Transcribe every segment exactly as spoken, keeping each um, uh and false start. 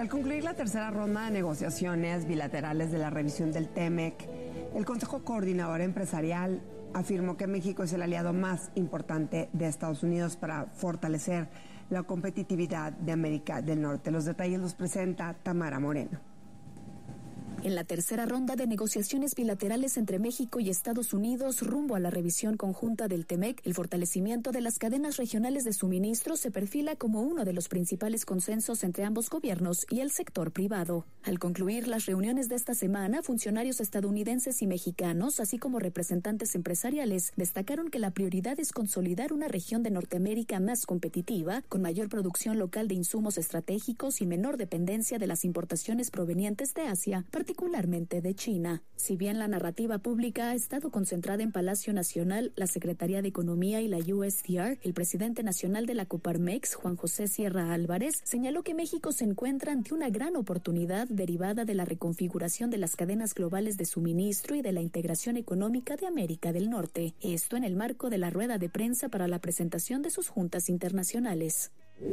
al concluir la tercera ronda de negociaciones bilaterales de la revisión del T M E C, el Consejo Coordinador Empresarial afirmó que México es el aliado más importante de Estados Unidos para fortalecer la competitividad de América del Norte. Los detalles los presenta Tamara Moreno. En la tercera ronda de negociaciones bilaterales entre México y Estados Unidos rumbo a la revisión conjunta del T M E C, el fortalecimiento de las cadenas regionales de suministro se perfila como uno de los principales consensos entre ambos gobiernos y el sector privado. Al concluir las reuniones de esta semana, funcionarios estadounidenses y mexicanos, así como representantes empresariales, destacaron que la prioridad es consolidar una región de Norteamérica más competitiva, con mayor producción local de insumos estratégicos y menor dependencia de las importaciones provenientes de Asia, particularmente de China. Si bien la narrativa pública ha estado concentrada en Palacio Nacional, la Secretaría de Economía y la U S T R, el presidente nacional de la Coparmex, Juan José Sierra Álvarez, señaló que México se encuentra ante una gran oportunidad derivada de la reconfiguración de las cadenas globales de suministro y de la integración económica de América del Norte. Esto en el marco de la rueda de prensa para la presentación de sus juntas internacionales.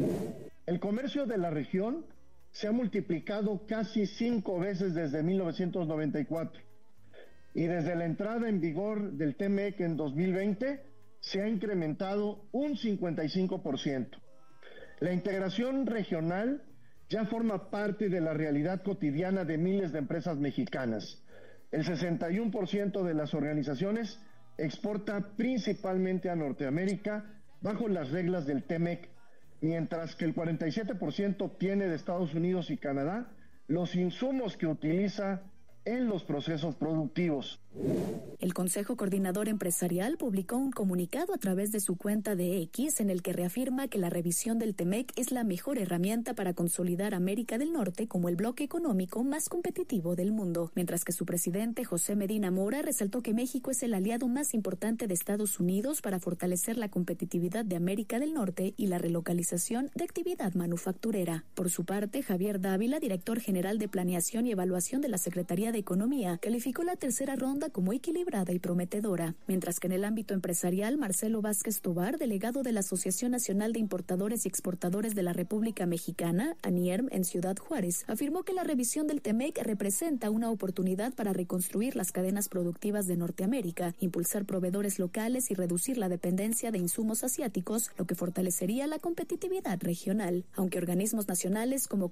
El comercio de la región se ha multiplicado casi cinco veces desde mil novecientos noventa y cuatro y desde la entrada en vigor del T M E C en dos mil veinte se ha incrementado un cincuenta y cinco por ciento. La integración regional ya forma parte de la realidad cotidiana de miles de empresas mexicanas. El sesenta y uno por ciento de las organizaciones exporta principalmente a Norteamérica bajo las reglas del T M E C, mientras que el cuarenta y siete por ciento obtiene de Estados Unidos y Canadá los insumos que utiliza en los procesos productivos. El Consejo Coordinador Empresarial publicó un comunicado a través de su cuenta de X en el que reafirma que la revisión del T M E C es la mejor herramienta para consolidar América del Norte como el bloque económico más competitivo del mundo, mientras que su presidente José Medina Mora resaltó que México es el aliado más importante de Estados Unidos para fortalecer la competitividad de América del Norte y la relocalización de actividad manufacturera. Por su parte, Javier Dávila, director general de Planeación y Evaluación de la Secretaría de Economía, calificó la tercera ronda como equilibrada y prometedora, mientras que en el ámbito empresarial, Marcelo Vázquez Tobar, delegado de la Asociación Nacional de Importadores y Exportadores de la República Mexicana, ANIERM, en Ciudad Juárez, afirmó que la revisión del T M E C representa una oportunidad para reconstruir las cadenas productivas de Norteamérica, impulsar proveedores locales y reducir la dependencia de insumos asiáticos, lo que fortalecería la competitividad regional, aunque organismos nacionales como